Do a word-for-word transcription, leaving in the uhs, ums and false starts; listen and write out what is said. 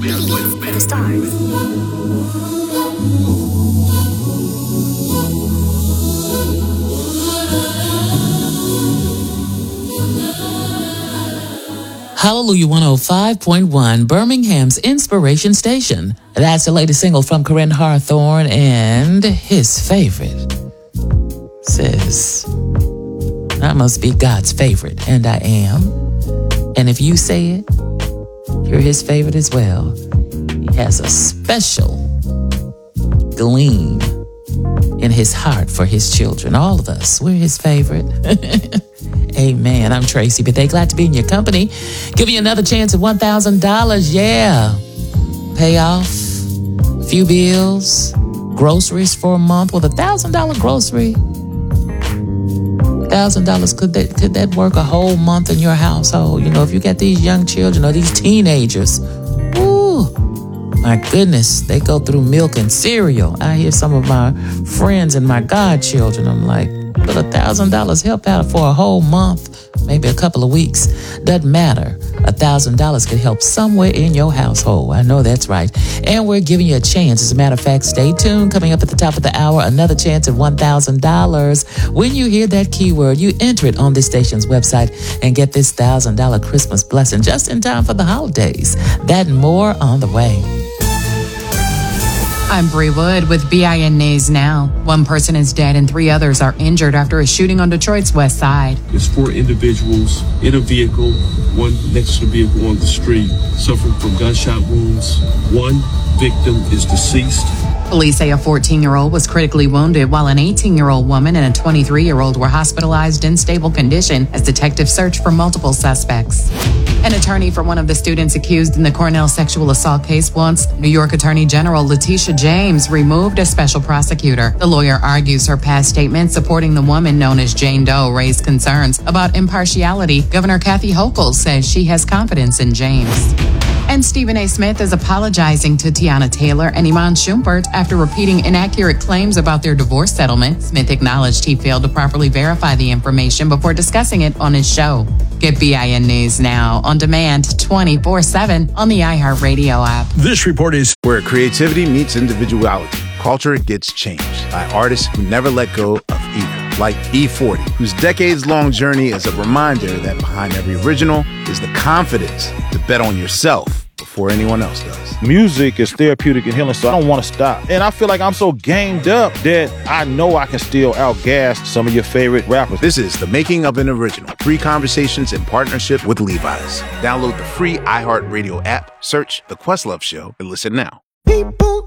Waiting for the stars. Hallelujah one oh five point one, Birmingham's Inspiration Station. That's the latest single from Corinne Hawthorne and his favorite. Says, I must be God's favorite, and I am. And if you say it, you're his favorite as well. He has a special gleam in his heart for his children. All of us, we're his favorite. Amen. I'm Tracy Bethea. Glad to be in your company. Giving you another chance at one thousand dollars. Yeah. Pay off a few bills, groceries for a month with a one thousand dollars grocery. one thousand dollars, could that, could that work a whole month in your household? You know, if you got these young children or these teenagers, ooh, my goodness, they go through milk and cereal. I hear some of my friends and my godchildren. I'm like, will a thousand dollars help out for a whole month, maybe a couple of weeks? Doesn't matter. A thousand dollars could help somewhere in your household. I know that's right. And we're giving you a chance. As a matter of fact, stay tuned. Coming up at the top of the hour, another chance at one thousand dollars. When you hear that keyword, you enter it on this station's website and get this one thousand dollars Christmas blessing just in time for the holidays. That and more on the way. I'm Bree Wood with B I N News Now. One person is dead and three others are injured after a shooting on Detroit's west side. There's four individuals in a vehicle, one next to the vehicle on the street, suffering from gunshot wounds. One victim is deceased. Police say a fourteen-year-old was critically wounded while an eighteen-year-old woman and a twenty-three-year-old were hospitalized in stable condition as detectives search for multiple suspects. An attorney for one of the students accused in the Cornell sexual assault case wants New York Attorney General Letitia James removed as special prosecutor. The lawyer argues her past statement supporting the woman known as Jane Doe raised concerns about impartiality. Governor Kathy Hochul says she has confidence in James. And Stephen A. Smith is apologizing to Tiana Taylor and Iman Shumpert after repeating inaccurate claims about their divorce settlement. Smith acknowledged he failed to properly verify the information before discussing it on his show. Get B I N News Now on demand twenty-four seven on the iHeartRadio app. This report is where creativity meets individuality. Culture gets changed by artists who never let go of either. Like E forty, whose decades-long journey is a reminder that behind every original is the confidence to bet on yourself before anyone else does. Music is therapeutic and healing, so I don't want to stop. And I feel like I'm so gamed up that I know I can still outgas some of your favorite rappers. This is The Making of an Original. Three conversations in partnership with Levi's. Download the free iHeartRadio app, search The Questlove Show, and listen now. People